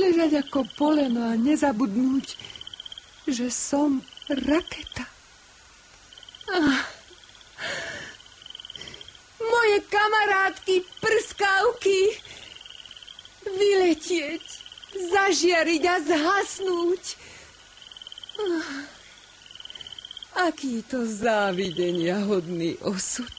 ležať ako poleno a nezabudnúť, že som raketa. Moje kamarátky, prskavky, vyletieť, zažiariť a zhasnúť. Aký to závidenia hodný osud.